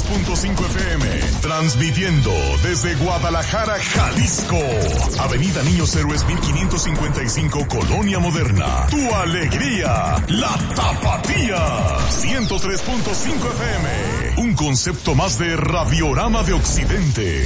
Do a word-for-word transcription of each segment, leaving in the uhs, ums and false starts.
punto cinco F M, transmitiendo desde Guadalajara, Jalisco. Avenida Niños Héroes mil quinientos cincuenta y cinco, Colonia Moderna. Tu alegría, la Tapatía. ciento tres punto cinco F M, un concepto más de Radiorama de Occidente.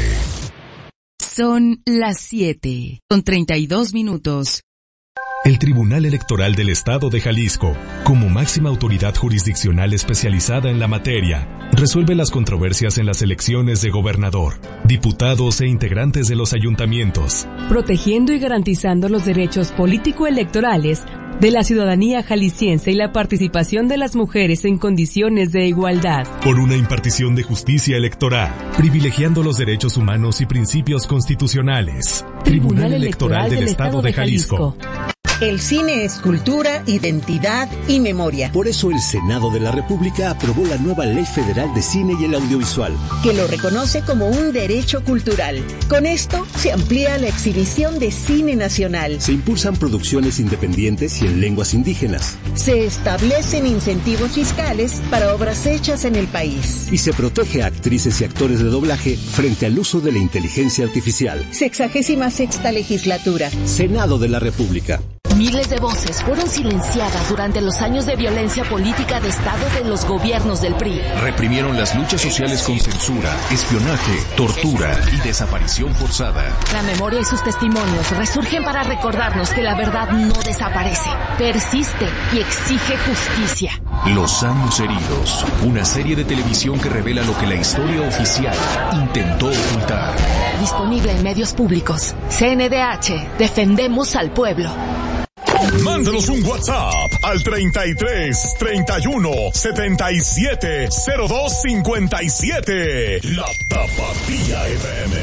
Son las siete, con treinta y dos minutos. El Tribunal Electoral del Estado de Jalisco, como máxima autoridad jurisdiccional especializada en la materia, resuelve las controversias en las elecciones de gobernador, diputados e integrantes de los ayuntamientos, protegiendo y garantizando los derechos político-electorales de la ciudadanía jalisciense y la participación de las mujeres en condiciones de igualdad. Por una impartición de justicia electoral, privilegiando los derechos humanos y principios constitucionales. Tribunal, Tribunal Electoral, Electoral del, del Estado de Jalisco. El cine es cultura, identidad y memoria. Por eso el Senado de la República aprobó la nueva Ley Federal de Cine y el Audiovisual, que lo reconoce como un derecho cultural. Con esto se amplía la exhibición de cine nacional. Se impulsan producciones independientes y en lenguas indígenas. Se establecen incentivos fiscales para obras hechas en el país. Y se protege a actrices y actores de doblaje frente al uso de la inteligencia artificial. Sexagésima sexta legislatura. Senado de la República. Miles de voces fueron silenciadas durante los años de violencia política de Estado de los gobiernos del P R I. Reprimieron las luchas sociales con censura, espionaje, tortura y desaparición forzada. La memoria y sus testimonios resurgen para recordarnos que la verdad no desaparece, persiste y exige justicia. Los años heridos, una serie de televisión que revela lo que la historia oficial intentó ocultar. Disponible en medios públicos. C N D H, defendemos al pueblo. Mándanos un WhatsApp al treinta y tres, treinta y uno, setenta y siete, cero dos cincuenta y siete. La Tapatía F M.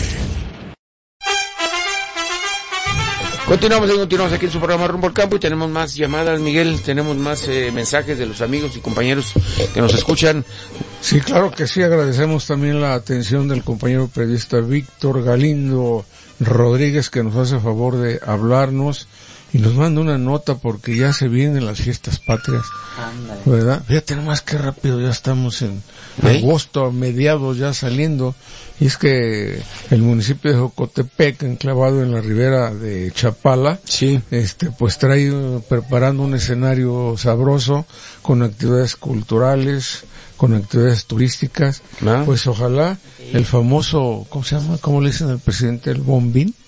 Continuamos, continuamos aquí en su programa Rumbo al Campo y tenemos más llamadas, Miguel, tenemos más eh, mensajes de los amigos y compañeros que nos escuchan. Sí, claro que sí, agradecemos también la atención del compañero periodista Víctor Galindo Rodríguez, que nos hace favor de hablarnos y nos manda una nota porque ya se vienen las fiestas patrias. Ándale. ¿Verdad? Fíjate nomás qué rápido ya estamos en ¿Eh? agosto, a mediados ya saliendo. Y es que el municipio de Jocotepec, enclavado en la ribera de Chapala, sí, este, pues trae preparando un escenario sabroso con actividades culturales, con actividades turísticas. ¿Ah? Pues ojalá el famoso, ¿cómo se llama? ¿Cómo le dicen al presidente? El bombín.